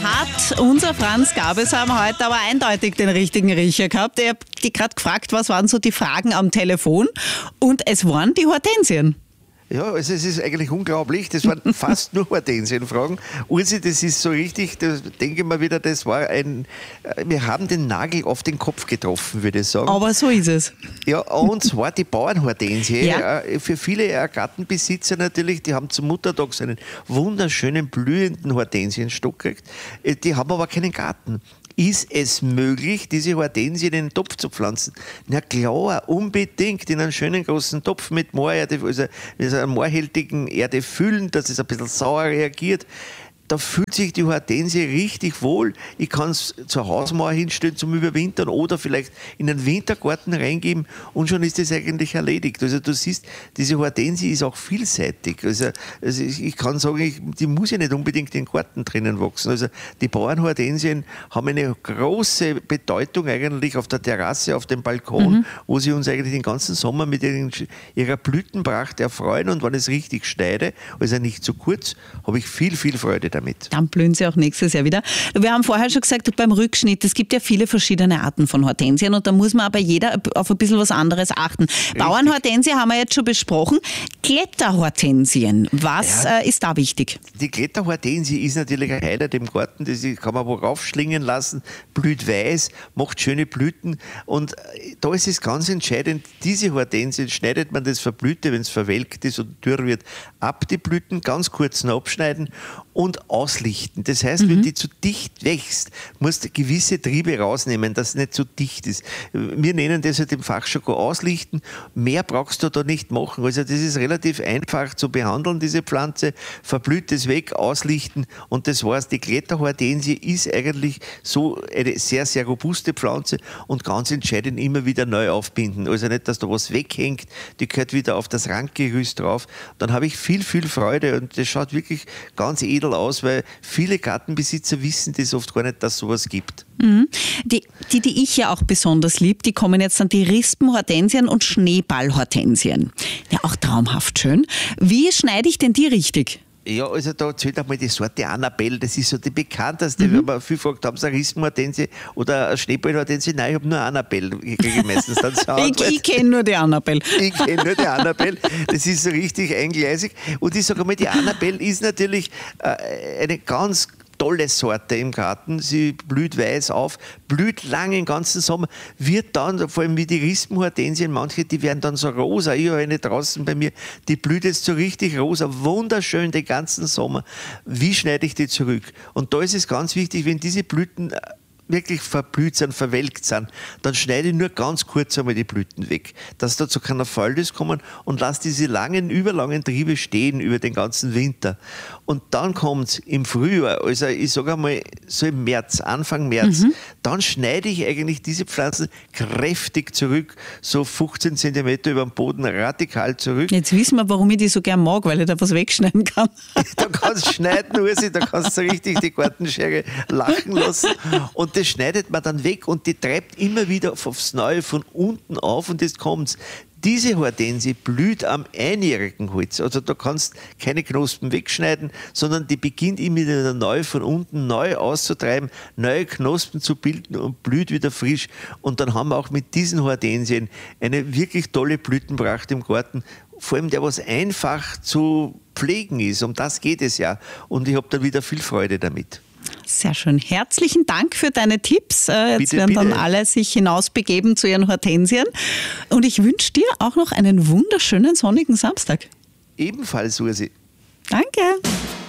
hat unser Franz Gabelsam heute aber eindeutig den richtigen Riecher gehabt. Ich habe die gerade gefragt, was waren so die Fragen am Telefon, und es waren die Hortensien. Ja, also es ist eigentlich unglaublich. Das waren fast nur Hortensienfragen. Ursi, das ist so richtig, da denke ich mir wieder, das war wir haben den Nagel auf den Kopf getroffen, würde ich sagen. Aber so ist es. Ja, und zwar die Bauernhortensie. Ja. Für viele Gartenbesitzer natürlich, die haben zum Muttertag so einen wunderschönen, blühenden Hortensienstock gekriegt. Die haben aber keinen Garten. Ist es möglich, diese Hortensie in einen Topf zu pflanzen? Na klar, unbedingt in einen schönen großen Topf mit Moorerde, also einer moorhältigen Erde füllen, dass es ein bisschen sauer reagiert. Da fühlt sich die Hortensie richtig wohl. Ich kann es zur Hausmauer hinstellen zum Überwintern oder vielleicht in einen Wintergarten reingeben und schon ist das eigentlich erledigt. Also du siehst, diese Hortensie ist auch vielseitig. Also ich kann sagen, die muss ja nicht unbedingt in den Garten drinnen wachsen. Also die Bauernhortensien haben eine große Bedeutung eigentlich auf der Terrasse, auf dem Balkon, wo sie uns eigentlich den ganzen Sommer mit ihrer Blütenpracht erfreuen, und wenn es richtig schneide, also nicht zu kurz, habe ich viel, viel Freude damit. Dann blühen sie auch nächstes Jahr wieder. Wir haben vorher schon gesagt, beim Rückschnitt, es gibt ja viele verschiedene Arten von Hortensien, und da muss man aber jeder auf ein bisschen was anderes achten. Richtig. Bauernhortensie haben wir jetzt schon besprochen. Kletterhortensien, was ist da wichtig? Die Kletterhortensie ist natürlich ein Highlight im Garten, das kann man wo raufschlingen lassen, blüht weiß, macht schöne Blüten, und da ist es ganz entscheidend, diese Hortensien schneidet man das Verblühte, wenn es verwelkt ist und dürr wird, ab die Blüten, ganz kurz abschneiden und auslichten. Das heißt, wenn die zu dicht wächst, musst du gewisse Triebe rausnehmen, dass es nicht zu dicht ist. Wir nennen das halt im Fachjargon auslichten. Mehr brauchst du da nicht machen. Also das ist relativ einfach zu behandeln, diese Pflanze. Verblüht es weg, auslichten, und das war's. Die Kletterhortensie ist eigentlich so eine sehr, sehr robuste Pflanze, und ganz entscheidend immer wieder neu aufbinden. Also nicht, dass da was weghängt, die gehört wieder auf das Randgerüst drauf. Dann habe ich viel, viel Freude, und das schaut wirklich ganz edel aus, weil viele Gartenbesitzer wissen das oft gar nicht, dass es sowas gibt. Die ich ja auch besonders liebe, die kommen jetzt an die Rispenhortensien und Schneeballhortensien. Ja, auch traumhaft schön. Wie schneide ich denn die richtig? Ja, also da zählt einmal die Sorte Annabelle, das ist so die bekannteste, wenn man viel fragt, haben Sie eine Rispenhortensie oder eine Schneeballhortensie? Nein, ich habe nur Annabelle, ich kriege meistens dann Ich kenne nur die Annabelle. Ich kenne nur die Annabelle, das ist so richtig eingleisig, und ich sage einmal, die Annabelle ist natürlich eine ganz tolle Sorte im Garten. Sie blüht weiß auf, blüht lange den ganzen Sommer, wird dann, vor allem wie die Rispenhortensien, manche, die werden dann so rosa. Ich habe eine draußen bei mir, die blüht jetzt so richtig rosa, wunderschön den ganzen Sommer. Wie schneide ich die zurück? Und da ist es ganz wichtig, wenn diese Blüten wirklich verblüht sind, verwelkt sind, dann schneide ich nur ganz kurz einmal die Blüten weg, dass da zu keiner Faltes kommen, und lasse diese langen, überlangen Triebe stehen über den ganzen Winter. Und dann kommt es im Frühjahr, also ich sage einmal so im März, Anfang März, dann schneide ich eigentlich diese Pflanzen kräftig zurück, so 15 cm über den Boden, radikal zurück. Jetzt wissen wir, warum ich die so gern mag, weil ich da was wegschneiden kann. Da kannst du schneiden, Ursi, da kannst du richtig die Gartenschere lachen lassen, und das schneidet man dann weg, und die treibt immer wieder aufs Neue von unten auf, und jetzt kommt's. Diese Hortensie blüht am einjährigen Holz. Also da kannst keine Knospen wegschneiden, sondern die beginnt immer wieder neu von unten neu auszutreiben, neue Knospen zu bilden und blüht wieder frisch. Und dann haben wir auch mit diesen Hortensien eine wirklich tolle Blütenpracht im Garten, vor allem der, was einfach zu pflegen ist. Um das geht es ja. Und ich habe da wieder viel Freude damit. Sehr schön. Herzlichen Dank für deine Tipps. Jetzt werden dann alle sich hinausbegeben zu ihren Hortensien. Und ich wünsche dir auch noch einen wunderschönen sonnigen Samstag. Ebenfalls, Ursi. Danke.